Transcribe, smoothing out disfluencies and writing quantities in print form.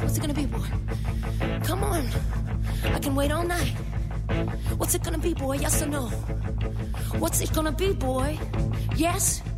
What's it gonna be, boy? Come on. I can wait all night. What's it gonna be, boy? Yes or no? What's it gonna be, boy? Yes